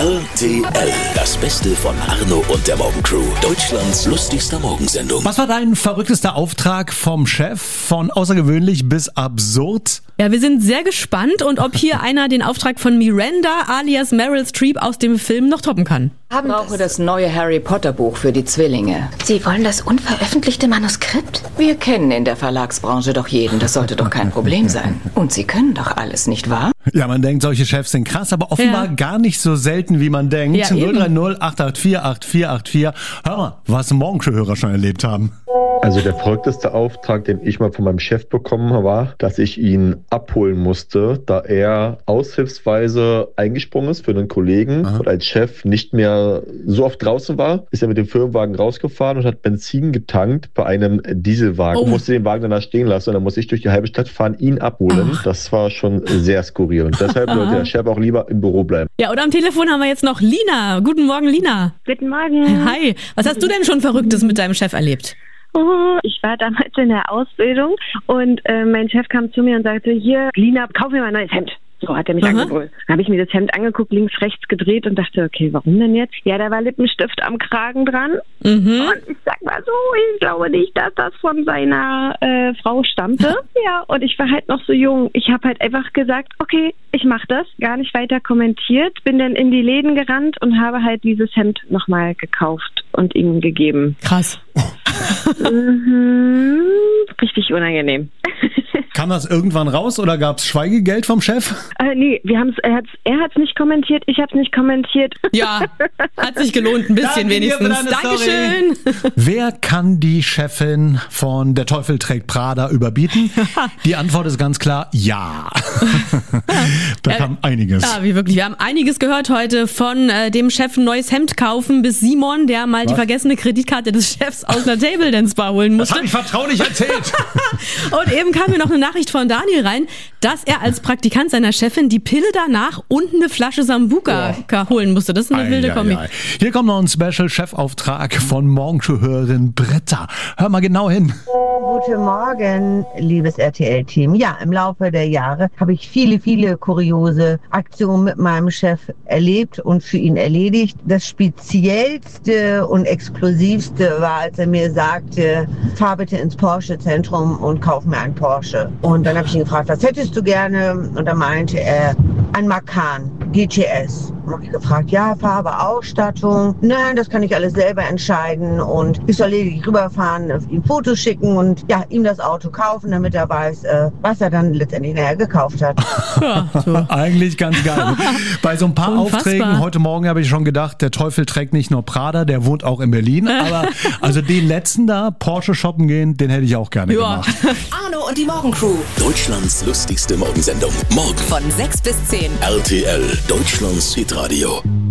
RTL, das Beste von Arno und der Morgencrew. Deutschlands lustigster Morgensendung. Was war dein verrücktester Auftrag vom Chef? Von außergewöhnlich bis absurd? Ja, wir sind sehr gespannt und ob hier einer den Auftrag von Miranda alias Meryl Streep aus dem Film noch toppen kann. Ich brauche das neue Harry Potter Buch für die Zwillinge. Sie wollen das unveröffentlichte Manuskript? Wir kennen in der Verlagsbranche doch jeden, das sollte doch kein Problem sein. Und Sie können doch alles, nicht wahr? Ja, man denkt, solche Chefs sind krass, aber offenbar gar nicht so selten, wie man denkt. Ja, 030 884 8484. Hör mal, was Morgencrew-Hörer schon erlebt haben. Also der verrückteste Auftrag, den ich mal von meinem Chef bekommen habe, war, dass ich ihn abholen musste, da er aushilfsweise eingesprungen ist für einen Kollegen und als Chef nicht mehr so oft draußen war, ist er mit dem Firmenwagen rausgefahren und hat Benzin getankt bei einem Dieselwagen. Musste den Wagen danach stehen lassen und dann musste ich durch die halbe Stadt fahren, ihn abholen. Das war schon sehr skurril und deshalb sollte der Chef auch lieber im Büro bleiben. Ja, und am Telefon haben wir jetzt noch Lina. Guten Morgen, Lina. Guten Morgen. Hi. Was hast du denn schon Verrücktes mit deinem Chef erlebt? Ich war damals in der Ausbildung und mein Chef kam zu mir und sagte, hier, Lina, kauf mir mal ein neues Hemd. So hat er mich angebrüllt. Dann habe ich mir das Hemd angeguckt, links, rechts gedreht und dachte, okay, warum denn jetzt? Ja, da war Lippenstift am Kragen dran. Und ich sag mal so, ich glaube nicht, dass das von seiner Frau stammte. Ja, und ich war halt noch so jung. Ich habe halt einfach gesagt, okay, ich mache das. Gar nicht weiter kommentiert. Bin dann in die Läden gerannt und habe halt dieses Hemd nochmal gekauft und ihm gegeben. Krass. Richtig unangenehm. Kam das irgendwann raus oder gab es Schweigegeld vom Chef? Nee, er hat's nicht kommentiert, ich hab's nicht kommentiert. Ja, hat sich gelohnt, ein bisschen wenigstens. Dankeschön. Wer kann die Chefin von Der Teufel trägt Prada überbieten? Die Antwort ist ganz klar, ja. Da kam einiges. Ja, wie wirklich. Wir haben einiges gehört heute, von dem Chef ein neues Hemd kaufen bis Simon, der mal die vergessene Kreditkarte des Chefs aus einer Table Dance Bar holen musste. Das habe ich vertraulich erzählt. Und eben kam mir noch eine Nachricht von Daniel rein, dass er als Praktikant seiner Chefin die Pille danach und eine Flasche Sambuca holen musste. Das ist eine wilde Kombi. Hier kommt noch ein Special-Chefauftrag von Morgencrew-Hörerin Britta. Hör mal genau hin. Guten Morgen, liebes RTL-Team. Ja, im Laufe der Jahre habe ich viele kuriose Aktionen mit meinem Chef erlebt und für ihn erledigt. Das speziellste und explosivste war, als er mir sagte, fahr bitte ins Porsche-Zentrum und kauf mir einen Porsche. Und dann habe ich ihn gefragt, was hättest du gerne? Und dann meinte er, ein Macan GTS. Und habe ich gefragt, ja, Farbe, Ausstattung. Nein, das kann ich alles selber entscheiden. Und ich soll lediglich rüberfahren, ihm Fotos schicken und ja, ihm das Auto kaufen, damit er weiß, was er dann letztendlich nachher gekauft hat. Ja, so. Eigentlich ganz geil. Bei so ein paar Aufträgen heute Morgen habe ich schon gedacht, der Teufel trägt nicht nur Prada, der wohnt auch in Berlin. Aber also den letzten da, Porsche shoppen gehen, den hätte ich auch gerne gemacht. Arno und die Morgencrew. Deutschlands lustigste Morgensendung. Morgen von 6 bis 10. RTL, Deutschlands Hitradio.